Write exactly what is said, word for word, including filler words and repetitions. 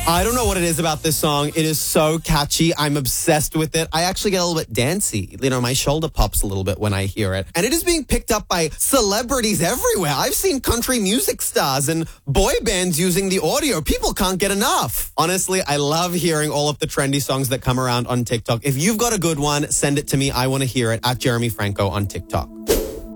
I don't know what it is about this song. It is so catchy. I'm obsessed with it. I actually get a little bit dancey. You know, my shoulder pops a little bit when I hear it. And it is being picked up by celebrities everywhere. I've seen country music stars and boy bands using the audio. People can't get enough. Honestly, I love hearing all of the trendy songs that come around on TikTok. If you've got a good one, send it to me. I want to hear it at Jeremy Franco on TikTok.